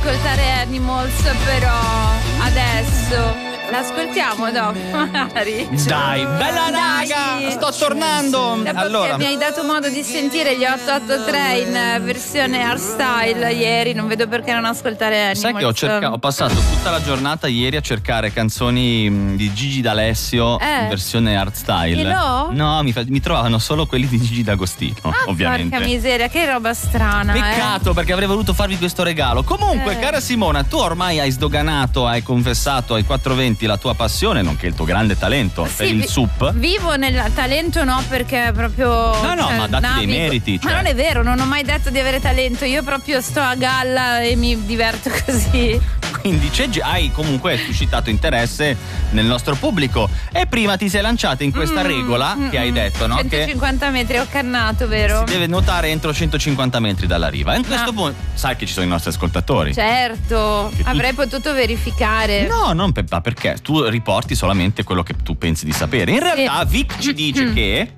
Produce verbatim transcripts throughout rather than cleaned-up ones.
ascoltare Animals, però adesso l'ascoltiamo dopo. Dai, bella raga, sto tornando. Dopo allora, che mi hai dato modo di sentire gli otto otto tre in versione hardstyle ieri, non vedo perché non ascoltare Animals. sai che ho, cerca- ho passato tutta la giornata ieri a cercare canzoni mh, di Gigi D'Alessio Eh. in versione hardstyle. E no? No, mi, fa- mi trovavano solo quelli di Gigi D'Agostino, Ah, ovviamente. porca miseria, che roba strana. Peccato, eh. perché avrei voluto farvi questo regalo. Comunque, Eh. cara Simona, tu ormai hai sdoganato, hai confessato ai quattrocentoventi la tua passione, nonché il tuo grande talento Sì, per il vi- sup. Vivo nel talento, no, perché proprio. No, no, ma datti dei navigo. meriti, Ma cioè. non è vero, non ho mai detto di avere talento. Io proprio sto a galla e mi diverto così. Quindi c'è, gi- hai comunque suscitato interesse nel nostro pubblico. E prima ti sei lanciata in questa Mm, regola mm, che hai mm. detto, no? Che centocinquanta metri ho cannato, vero? si deve nuotare entro centocinquanta metri dalla riva. E in questo No. punto, sai che ci sono i nostri ascoltatori. Certo, Che tu- avrei potuto verificare. No, non per, ma perché tu riporti solamente quello che tu pensi di sapere. In realtà, Vic ci dice che.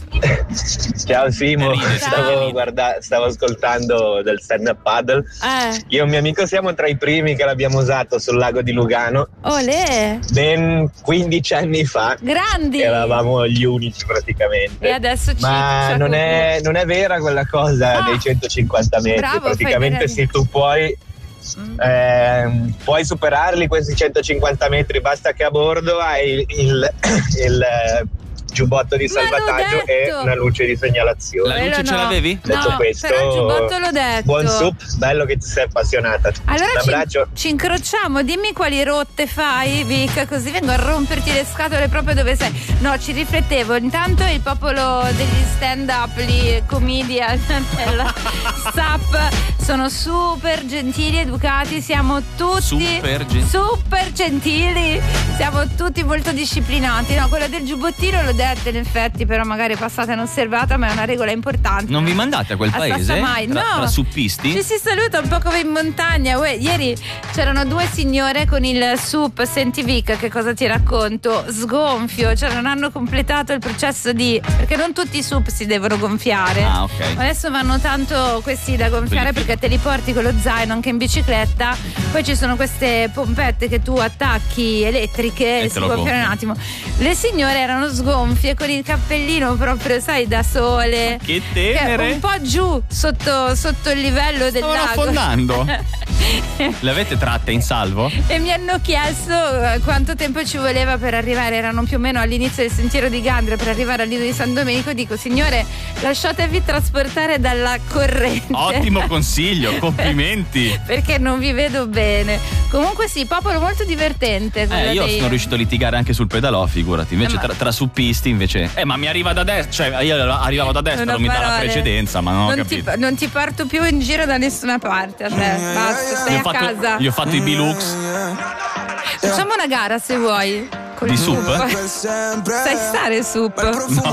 Ciao Simo, Ride, stavo, ride. guarda- stavo ascoltando del stand up paddle. Eh, Io e un mio amico siamo tra i primi che l'abbiamo usato sul lago di Lugano olè, ben quindici anni fa. grandi. Eravamo gli unici praticamente. E adesso ci Ma ci non è, non è vera quella cosa Ah, dei centocinquanta metri. bravo, fai praticamente bene. sì, tu puoi, Mm. ehm, puoi superarli questi centocinquanta metri, basta che a bordo hai il, il, il, eh, giubbotto di Ma l'ho salvataggio e detto. una luce di segnalazione. La luce Quello ce no. l'avevi? Detto No, questo, però il giubbotto l'ho detto. buon sup, bello che ti sei appassionata. Allora Un ci, abbraccio. ci incrociamo, dimmi quali rotte fai, Vic, così vengo a romperti le scatole proprio dove sei. No, ci riflettevo. Intanto il popolo degli stand-up, gli comedian della S A P sono super gentili, educati, siamo tutti Super gen- super gentili, siamo tutti molto disciplinati. No, quella del giubbottino l'ho detta in effetti, però magari è passata inosservata, ma è una regola importante. Non vi mandate a quel A paese? Sassamai, Tra, no. tra suppisti? Ci si saluta un po' come in montagna. Uè, ieri c'erano due signore con il sup. Senti Vic, che cosa ti racconto? Sgonfio, cioè non hanno completato il processo di. Perché non tutti i sup si devono gonfiare. Ah, ok. Adesso vanno tanto questi da gonfiare Quelli perché te li porti con lo zaino anche in bicicletta. Poi ci sono queste pompette che tu attacchi elettriche E e te si lo gonfiano un gonfi. attimo. Le signore erano sgonfie con il cappellino proprio, sai, da sole. Che Che è tenere! un po' giù sotto, sotto il livello del Stavano lago. affondando. Le avete tratte in salvo? E mi hanno chiesto eh, quanto tempo ci voleva per arrivare. Erano più o meno all'inizio del sentiero di Gandria per arrivare al Lido di San Domenico. Dico, signore, lasciatevi trasportare dalla corrente. Ottimo consiglio, complimenti. Perché non vi vedo bene. Comunque sì, popolo molto divertente. quello Eh, io dei- sono riuscito a litigare anche sul pedalò, figurati. Invece Eh, ma- tra, tra suppisti invece. Eh, ma mi arriva da destra. Cioè, io arrivavo da destra, Non ho non mi dà la parole. precedenza, ma non ho non ti, capito. non ti parto più in giro da nessuna parte. A te, basta, stai Gli ho, a fatto, casa. gli ho fatto i B-Lux. Facciamo una gara se vuoi. Col Di sup? Sai stare sup? No.